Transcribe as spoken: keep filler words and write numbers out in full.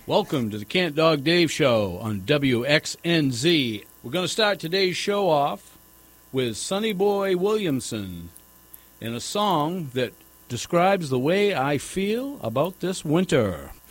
Welcome to the Cant Dog Dave Show on W X N Z. We're going to start today's show off with Sonny Boy Williamson in a song that describes the way I feel about this winter.